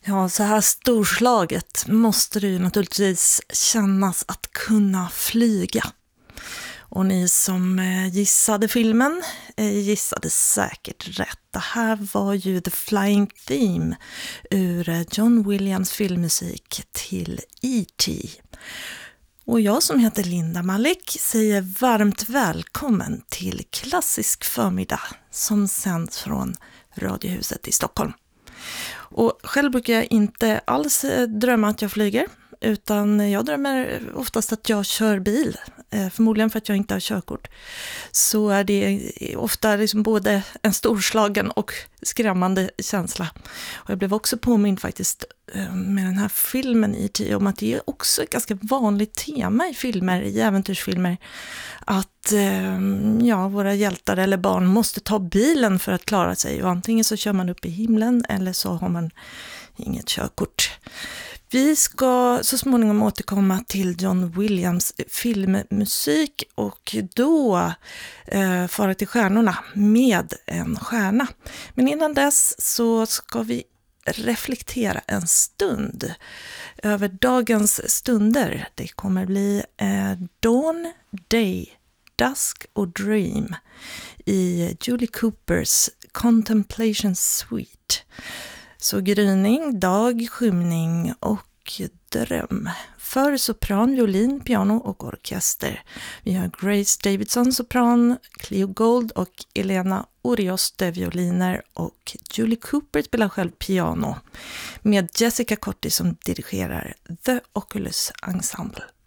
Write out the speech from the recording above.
Ja, så här storslaget måste det ju naturligtvis kännas att kunna flyga. Och ni som gissade filmen gissade säkert rätt. Det här var ju The Flying Theme ur John Williams filmmusik till E.T. Och jag som heter Linda Malik säger varmt välkommen till Klassisk förmiddag som sänds från Radiohuset i Stockholm. Och själv brukar jag inte alls drömma att jag flyger, utan jag drömmer oftast att jag kör bil. Förmodligen för att jag inte har körkort. Så är det ofta liksom både en storslagen och skrämmande känsla. Och jag blev också påmind faktiskt med den här filmen E.T. om att det är också ett ganska vanligt tema i filmer, i äventyrsfilmer. Att våra hjältar eller barn måste ta bilen för att klara sig. Och antingen så kör man upp i himlen eller så har man inget körkort. Vi ska så småningom återkomma till John Williams filmmusik och då fara till stjärnorna med en stjärna. Men innan dess så ska vi reflektera en stund över dagens stunder. Det kommer bli Dawn, Day, Dusk och Dream i Julie Coopers Contemplation Suite. Så gryning, dag, skymning och dröm. För sopran, violin, piano och orkester. Vi har Grace Davidson sopran, Cleo Gold och Elena Orioste violiner och Julie Cooper spelar själv piano med Jessica Corti som dirigerar The Oculus Ensemble.